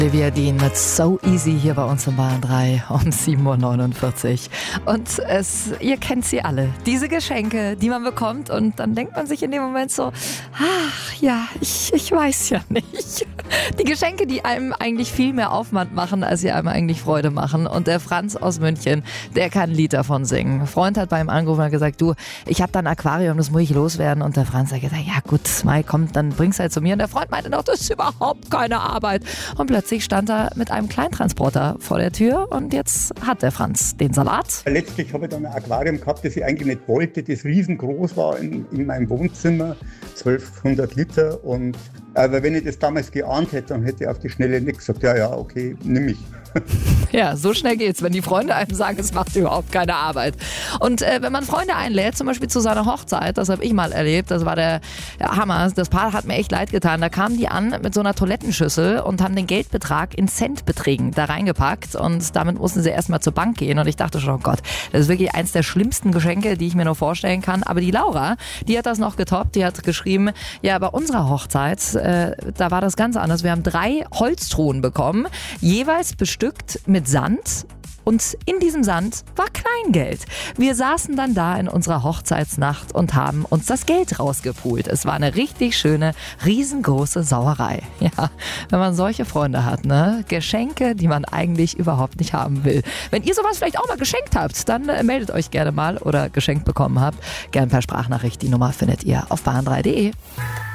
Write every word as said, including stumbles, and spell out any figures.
Olivia Dean mit So Easy hier bei uns in Bayern drei um sieben Uhr neunundvierzig. Und es, ihr kennt sie alle, diese Geschenke, die man bekommt und dann denkt man sich in dem Moment so, ach ja, ich, ich weiß ja nicht. Die Geschenke, die einem eigentlich viel mehr Aufwand machen, als sie einem eigentlich Freude machen. Und der Franz aus München, der kann ein Lied davon singen. Ein Freund hat bei ihm angerufen und gesagt, du, ich habe da ein Aquarium, das muss ich loswerden. Und der Franz hat gesagt, ja gut, Mai, komm, dann bring's halt zu mir. Und der Freund meinte noch, das ist überhaupt keine Arbeit. Und plötzlich stand er mit einem Kleintransporter vor der Tür und jetzt hat der Franz den Salat. Letztlich habe ich dann ein Aquarium gehabt, das ich eigentlich nicht wollte, das riesengroß war in, in meinem Wohnzimmer, zwölfhundert Liter. Und, aber wenn ich das damals geahnt hätte, dann hätte ich auf die Schnelle nicht gesagt, ja, ja, okay, nimm ich. Ja, so schnell geht's, wenn die Freunde einem sagen, es macht überhaupt keine Arbeit. Und äh, wenn man Freunde einlädt, zum Beispiel zu seiner Hochzeit, das habe ich mal erlebt, das war der ja, Hammer, das Paar hat mir echt leid getan, da kamen die an mit so einer Toilettenschüssel und haben den Geldbetrag in Centbeträgen da reingepackt und damit mussten sie erstmal zur Bank gehen und ich dachte schon, oh Gott, das ist wirklich eins der schlimmsten Geschenke, die ich mir nur vorstellen kann, aber die Laura, die hat das noch getoppt, die hat geschrieben, ja, bei unserer Hochzeit, äh, da war das ganz anders, wir haben drei Holztruhen bekommen, jeweils bestückt mit Sand und in diesem Sand war Kleingeld. Wir saßen dann da in unserer Hochzeitsnacht und haben uns das Geld rausgepult. Es war eine richtig schöne, riesengroße Sauerei. Ja, wenn man solche Freunde hat, ne? Geschenke, die man eigentlich überhaupt nicht haben will. Wenn ihr sowas vielleicht auch mal geschenkt habt, dann äh, meldet euch gerne mal oder geschenkt bekommen habt. Gerne per Sprachnachricht. Die Nummer findet ihr auf bayern drei punkt de.